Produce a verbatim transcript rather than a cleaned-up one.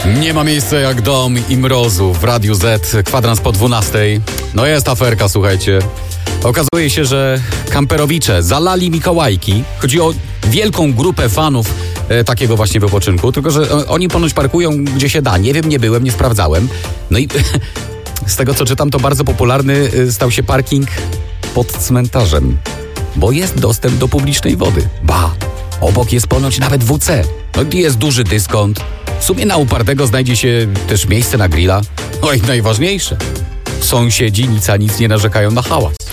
Nie ma miejsca jak dom i mrozu w Radiu Z, kwadrans po dwunastej. No jest aferka, słuchajcie. Okazuje się, że kamperowicze zalali Mikołajki. Chodzi o wielką grupę fanów e, takiego właśnie wypoczynku, tylko że e, oni ponoć parkują gdzie się da. Nie wiem, nie byłem, nie sprawdzałem. No i z tego co czytam, to bardzo popularny e, stał się parking pod cmentarzem, bo jest dostęp do publicznej wody. Ba, obok jest ponoć nawet W C. No i jest duży dyskont. W sumie na upartego znajdzie się też miejsce na grilla. No i najważniejsze, sąsiedzi nic a nic nie narzekają na hałas.